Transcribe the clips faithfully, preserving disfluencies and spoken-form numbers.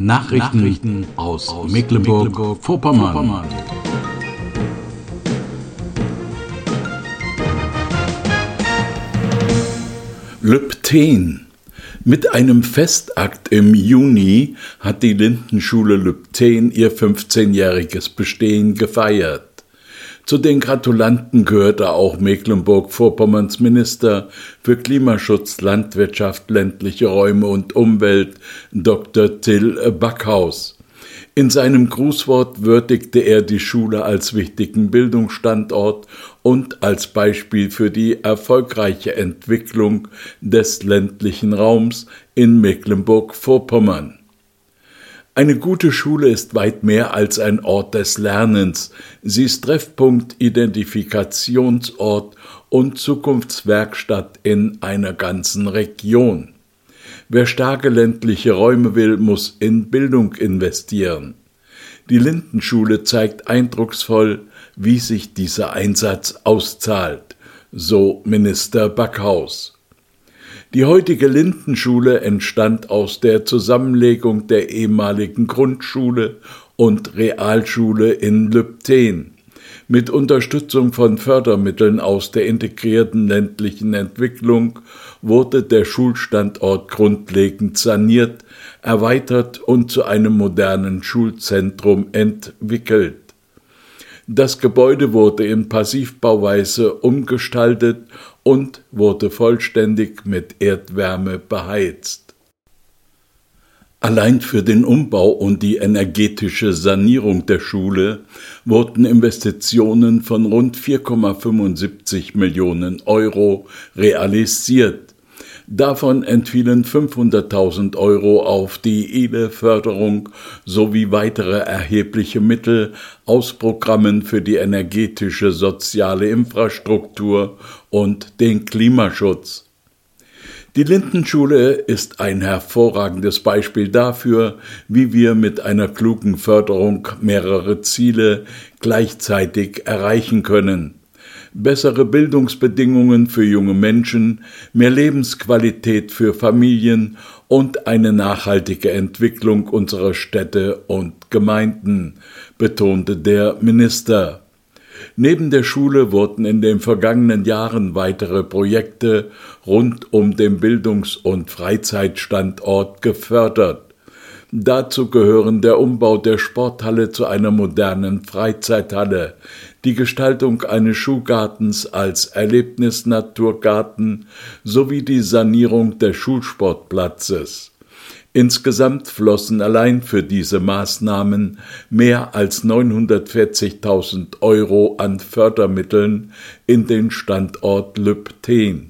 Nachrichten, Nachrichten aus, aus Mecklenburg-Vorpommern. Mecklenburg Lübtheen. Mit einem Festakt im Juni hat die Lindenschule Lübtheen ihr fünfzehnjähriges Bestehen gefeiert. Zu den Gratulanten gehörte auch Mecklenburg-Vorpommerns Minister für Klimaschutz, Landwirtschaft, ländliche Räume und Umwelt, Doktor Till Backhaus. In seinem Grußwort würdigte er die Schule als wichtigen Bildungsstandort und als Beispiel für die erfolgreiche Entwicklung des ländlichen Raums in Mecklenburg-Vorpommern. Eine gute Schule ist weit mehr als ein Ort des Lernens. Sie ist Treffpunkt, Identifikationsort und Zukunftswerkstatt in einer ganzen Region. Wer starke ländliche Räume will, muss in Bildung investieren. Die Lindenschule zeigt eindrucksvoll, wie sich dieser Einsatz auszahlt, so Minister Backhaus. Die heutige Lindenschule entstand aus der Zusammenlegung der ehemaligen Grundschule und Realschule in Lübtheen. Mit Unterstützung von Fördermitteln aus der integrierten ländlichen Entwicklung wurde der Schulstandort grundlegend saniert, erweitert und zu einem modernen Schulzentrum entwickelt. Das Gebäude wurde in Passivbauweise umgestaltet und wurde vollständig mit Erdwärme beheizt. Allein für den Umbau und die energetische Sanierung der Schule wurden Investitionen von rund vier Komma fünfundsiebzig Millionen Euro realisiert. Davon entfielen fünfhunderttausend Euro auf die I L E-Förderung sowie weitere erhebliche Mittel aus Programmen für die energetische soziale Infrastruktur und den Klimaschutz. Die Lindenschule ist ein hervorragendes Beispiel dafür, wie wir mit einer klugen Förderung mehrere Ziele gleichzeitig erreichen können. Bessere Bildungsbedingungen für junge Menschen, mehr Lebensqualität für Familien und eine nachhaltige Entwicklung unserer Städte und Gemeinden, betonte der Minister. Neben der Schule wurden in den vergangenen Jahren weitere Projekte rund um den Bildungs- und Freizeitstandort gefördert. Dazu gehören der Umbau der Sporthalle zu einer modernen Freizeithalle, die Gestaltung eines Schuhgartens als Erlebnisnaturgarten sowie die Sanierung des Schulsportplatzes. Insgesamt flossen allein für diese Maßnahmen mehr als neunhundertvierzigtausend Euro an Fördermitteln in den Standort Lübtheen.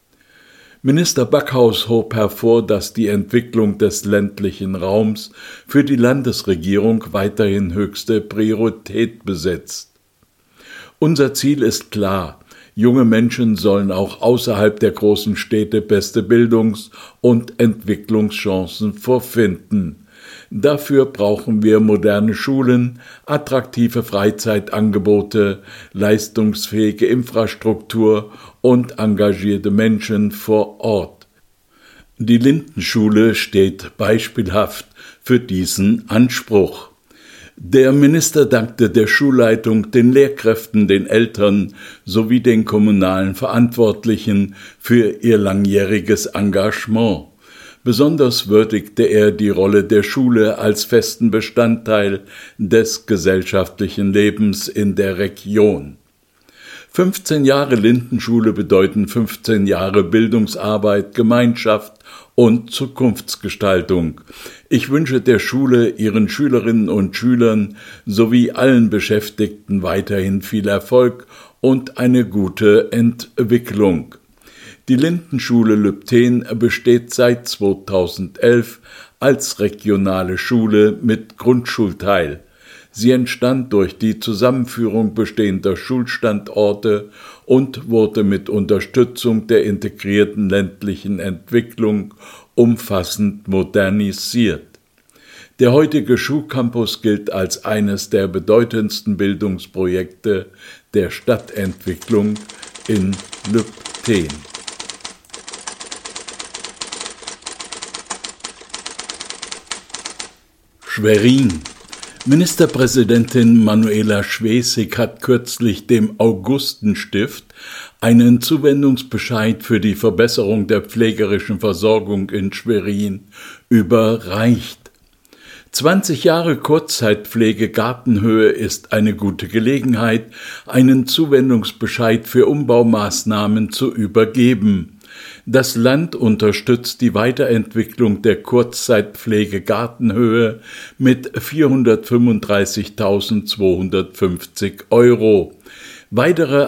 Minister Backhaus hob hervor, dass die Entwicklung des ländlichen Raums für die Landesregierung weiterhin höchste Priorität besitzt. Unser Ziel ist klar. Junge Menschen sollen auch außerhalb der großen Städte beste Bildungs- und Entwicklungschancen vorfinden. Dafür brauchen wir moderne Schulen, attraktive Freizeitangebote, leistungsfähige Infrastruktur und engagierte Menschen vor Ort. Die Lindenschule steht beispielhaft für diesen Anspruch. Der Minister dankte der Schulleitung, den Lehrkräften, den Eltern sowie den kommunalen Verantwortlichen für ihr langjähriges Engagement. Besonders würdigte er die Rolle der Schule als festen Bestandteil des gesellschaftlichen Lebens in der Region. fünfzehn Jahre Lindenschule bedeuten fünfzehn Jahre Bildungsarbeit, Gemeinschaft und Zukunftsgestaltung. Ich wünsche der Schule, ihren Schülerinnen und Schülern sowie allen Beschäftigten weiterhin viel Erfolg und eine gute Entwicklung. Die Lindenschule Lübtheen besteht seit zweitausendelf als regionale Schule mit Grundschulteil. Sie entstand durch die Zusammenführung bestehender Schulstandorte und wurde mit Unterstützung der integrierten ländlichen Entwicklung umfassend modernisiert. Der heutige Schulcampus gilt als eines der bedeutendsten Bildungsprojekte der Stadtentwicklung in Lübtheen. Schwerin. Ministerpräsidentin Manuela Schwesig hat kürzlich dem Augustenstift einen Zuwendungsbescheid für die Verbesserung der pflegerischen Versorgung in Schwerin überreicht. zwanzig Jahre Kurzzeitpflege Gartenhöhe ist eine gute Gelegenheit, einen Zuwendungsbescheid für Umbaumaßnahmen zu übergeben. Das Land unterstützt die Weiterentwicklung der Kurzzeitpflege Gartenhöhe mit vierhundertfünfunddreißigtausendzweihundertfünfzig Euro. Weitere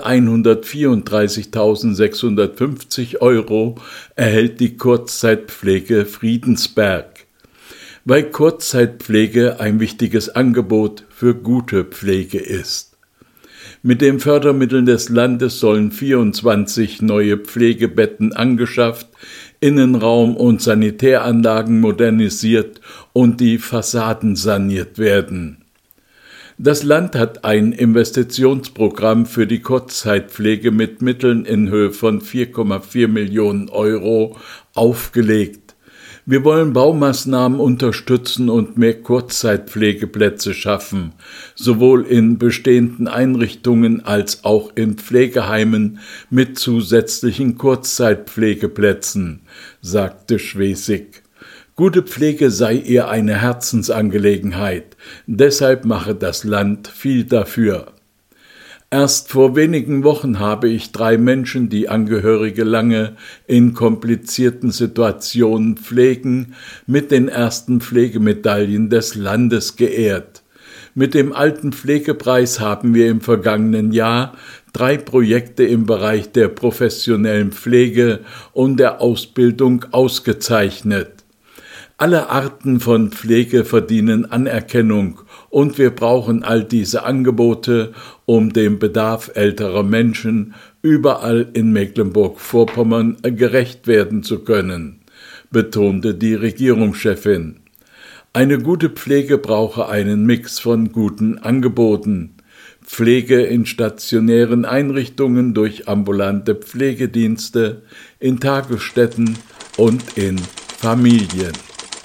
hundertvierunddreißigtausendsechshundertfünfzig Euro erhält die Kurzzeitpflege Friedensberg, weil Kurzzeitpflege ein wichtiges Angebot für gute Pflege ist. Mit den Fördermitteln des Landes sollen vierundzwanzig neue Pflegebetten angeschafft, Innenraum- und Sanitäranlagen modernisiert und die Fassaden saniert werden. Das Land hat ein Investitionsprogramm für die Kurzzeitpflege mit Mitteln in Höhe von vier Komma vier Millionen Euro aufgelegt. Wir wollen Baumaßnahmen unterstützen und mehr Kurzzeitpflegeplätze schaffen, sowohl in bestehenden Einrichtungen als auch in Pflegeheimen mit zusätzlichen Kurzzeitpflegeplätzen, sagte Schwesig. Gute Pflege sei ihr eine Herzensangelegenheit, deshalb mache das Land viel dafür. Erst vor wenigen Wochen habe ich drei Menschen, die Angehörige lange in komplizierten Situationen pflegen, mit den ersten Pflegemedaillen des Landes geehrt. Mit dem Alten Pflegepreis haben wir im vergangenen Jahr drei Projekte im Bereich der professionellen Pflege und der Ausbildung ausgezeichnet. Alle Arten von Pflege verdienen Anerkennung und wir brauchen all diese Angebote, um dem Bedarf älterer Menschen überall in Mecklenburg-Vorpommern gerecht werden zu können, betonte die Regierungschefin. Eine gute Pflege brauche einen Mix von guten Angeboten. Pflege in stationären Einrichtungen durch ambulante Pflegedienste, in Tagesstätten und in Familien.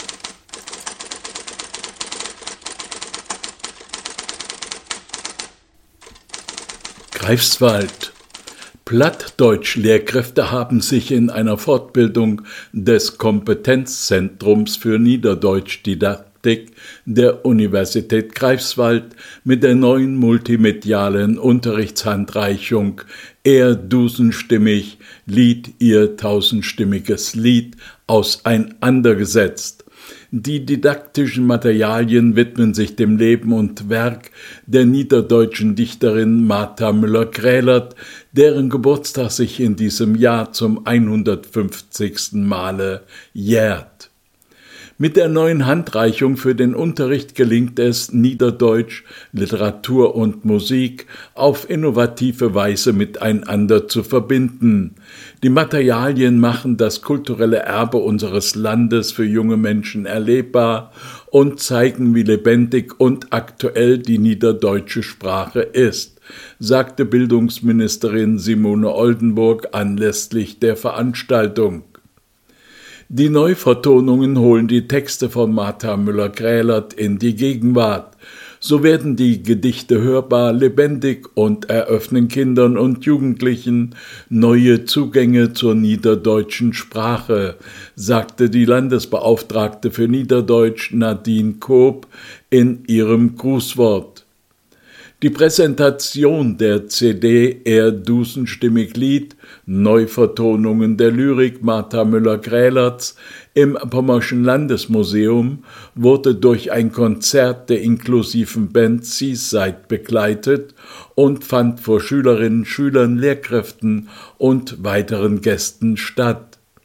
Greifswald. Plattdeutsch-Lehrkräfte haben sich in einer Fortbildung des Kompetenzzentrums für Niederdeutschdidaktik der Universität Greifswald mit der neuen multimedialen Unterrichtshandreichung Er dusenstimmig, Lied ihr tausendstimmiges Lied auseinandergesetzt. Die didaktischen Materialien widmen sich dem Leben und Werk der niederdeutschen Dichterin Martha Müller-Grälert, deren Geburtstag sich in diesem Jahr zum hundertfünfzigsten Male jährt. Mit der neuen Handreichung für den Unterricht gelingt es, Niederdeutsch, Literatur und Musik auf innovative Weise miteinander zu verbinden. Die Materialien machen das kulturelle Erbe unseres Landes für junge Menschen erlebbar und zeigen, wie lebendig und aktuell die niederdeutsche Sprache ist, sagte Bildungsministerin Simone Oldenburg anlässlich der Veranstaltung. Die Neuvertonungen holen die Texte von Martha Müller-Grälert in die Gegenwart. So werden die Gedichte hörbar, lebendig und eröffnen Kindern und Jugendlichen neue Zugänge zur niederdeutschen Sprache, sagte die Landesbeauftragte für Niederdeutsch Nadine Koop in ihrem Grußwort. Die Präsentation der C D Er dusenstimmig Lied, Neuvertonungen der Lyrik Martha Müller-Grälerts im Pommerschen Landesmuseum wurde durch ein Konzert der inklusiven Band Seaside begleitet und fand vor Schülerinnen, Schülern, Lehrkräften und weiteren Gästen statt.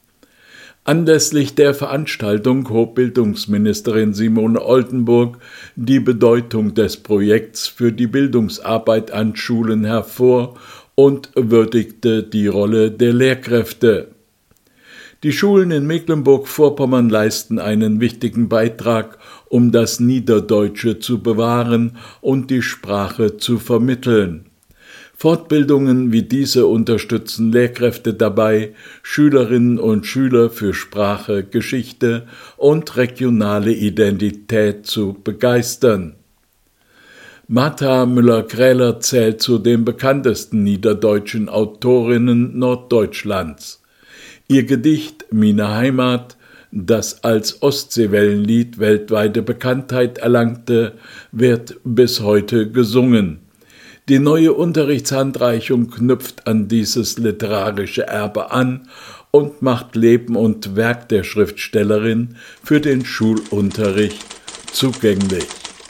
Anlässlich der Veranstaltung hob Bildungsministerin Simone Oldenburg die Bedeutung des Projekts für die Bildungsarbeit an Schulen hervor und würdigte die Rolle der Lehrkräfte. Die Schulen in Mecklenburg-Vorpommern leisten einen wichtigen Beitrag, um das Niederdeutsche zu bewahren und die Sprache zu vermitteln. Fortbildungen wie diese unterstützen Lehrkräfte dabei, Schülerinnen und Schüler für Sprache, Geschichte und regionale Identität zu begeistern. Martha Müller-Kräler zählt zu den bekanntesten niederdeutschen Autorinnen Norddeutschlands. Ihr Gedicht »Mine Heimat«, das als Ostseewellenlied weltweite Bekanntheit erlangte, wird bis heute gesungen. Die neue Unterrichtshandreichung knüpft an dieses literarische Erbe an und macht Leben und Werk der Schriftstellerin für den Schulunterricht zugänglich.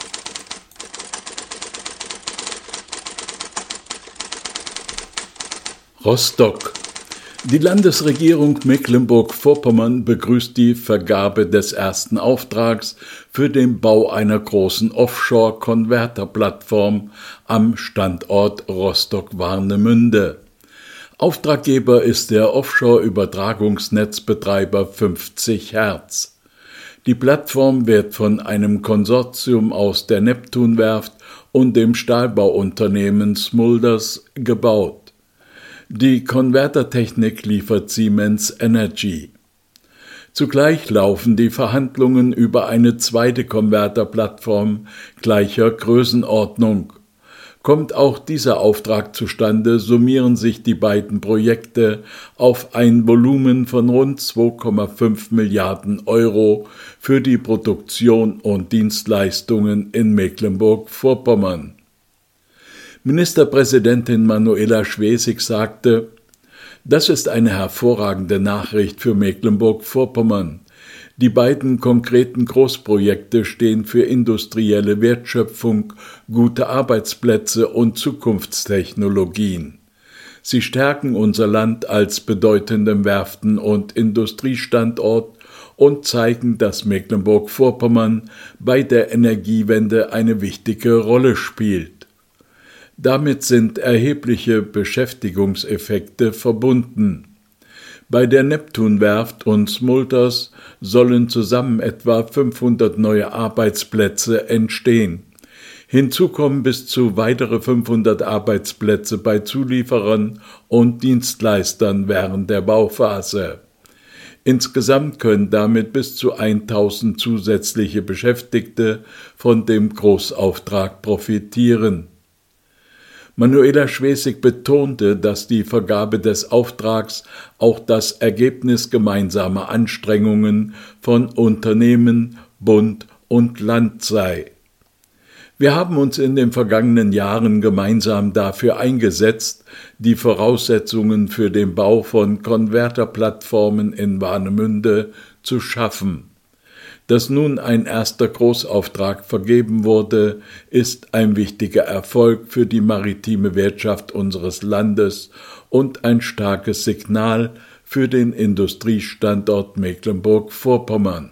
Rostock. Die Landesregierung Mecklenburg-Vorpommern begrüßt die Vergabe des ersten Auftrags für den Bau einer großen Offshore-Konverterplattform am Standort Rostock-Warnemünde. Auftraggeber ist der Offshore-Übertragungsnetzbetreiber fünfzig Hertz. Die Plattform wird von einem Konsortium aus der Neptunwerft und dem Stahlbauunternehmen Smulders gebaut. Die Konvertertechnik liefert Siemens Energy. Zugleich laufen die Verhandlungen über eine zweite Konverterplattform gleicher Größenordnung. Kommt auch dieser Auftrag zustande, summieren sich die beiden Projekte auf ein Volumen von rund zwei Komma fünf Milliarden Euro für die Produktion und Dienstleistungen in Mecklenburg-Vorpommern. Ministerpräsidentin Manuela Schwesig sagte, das ist eine hervorragende Nachricht für Mecklenburg-Vorpommern. Die beiden konkreten Großprojekte stehen für industrielle Wertschöpfung, gute Arbeitsplätze und Zukunftstechnologien. Sie stärken unser Land als bedeutenden Werften- und Industriestandort und zeigen, dass Mecklenburg-Vorpommern bei der Energiewende eine wichtige Rolle spielt. Damit sind erhebliche Beschäftigungseffekte verbunden. Bei der Neptunwerft und Smulders sollen zusammen etwa fünfhundert neue Arbeitsplätze entstehen. Hinzu kommen bis zu weitere fünfhundert Arbeitsplätze bei Zulieferern und Dienstleistern während der Bauphase. Insgesamt können damit bis zu tausend zusätzliche Beschäftigte von dem Großauftrag profitieren. Manuela Schwesig betonte, dass die Vergabe des Auftrags auch das Ergebnis gemeinsamer Anstrengungen von Unternehmen, Bund und Land sei. Wir haben uns in den vergangenen Jahren gemeinsam dafür eingesetzt, die Voraussetzungen für den Bau von Konverterplattformen in Warnemünde zu schaffen. Dass nun ein erster Großauftrag vergeben wurde, ist ein wichtiger Erfolg für die maritime Wirtschaft unseres Landes und ein starkes Signal für den Industriestandort Mecklenburg-Vorpommern.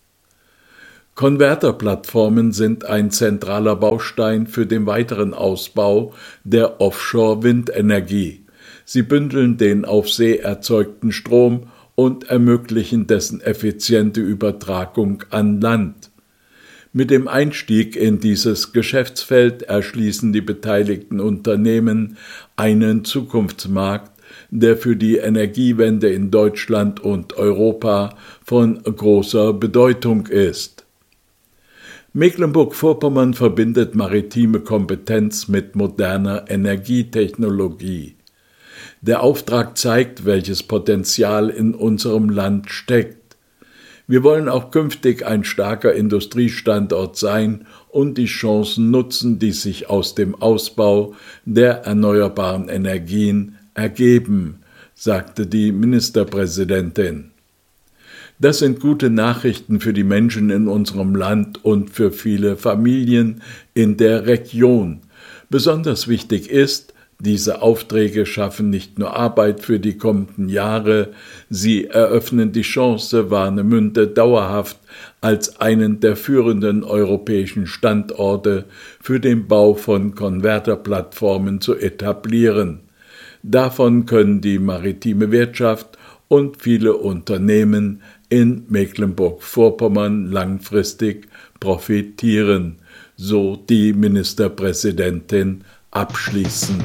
Konverterplattformen sind ein zentraler Baustein für den weiteren Ausbau der Offshore-Windenergie. Sie bündeln den auf See erzeugten Strom und ermöglichen dessen effiziente Übertragung an Land. Mit dem Einstieg in dieses Geschäftsfeld erschließen die beteiligten Unternehmen einen Zukunftsmarkt, der für die Energiewende in Deutschland und Europa von großer Bedeutung ist. Mecklenburg-Vorpommern verbindet maritime Kompetenz mit moderner Energietechnologie. Der Auftrag zeigt, welches Potenzial in unserem Land steckt. Wir wollen auch künftig ein starker Industriestandort sein und die Chancen nutzen, die sich aus dem Ausbau der erneuerbaren Energien ergeben, sagte die Ministerpräsidentin. Das sind gute Nachrichten für die Menschen in unserem Land und für viele Familien in der Region. Besonders wichtig ist, diese Aufträge schaffen nicht nur Arbeit für die kommenden Jahre, sie eröffnen die Chance, Warnemünde dauerhaft als einen der führenden europäischen Standorte für den Bau von Konverterplattformen zu etablieren. Davon können die maritime Wirtschaft und viele Unternehmen in Mecklenburg-Vorpommern langfristig profitieren, so die Ministerpräsidentin abschließend.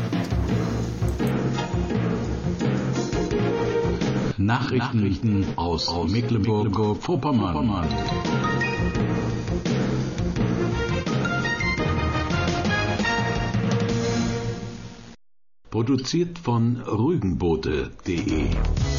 Nachrichten aus Mecklenburg-Vorpommern. Produziert von Rügenboote punkt de